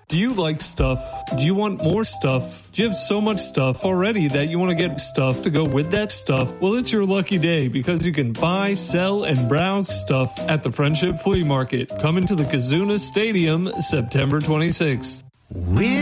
Do you like stuff? Do you want more stuff? Do you have so much stuff already that you want to get stuff to go with that stuff? Well, it's your lucky day because you can buy, sell, and browse stuff at the Friendship Flea Market. Coming to the Kazuna Stadium September 26th.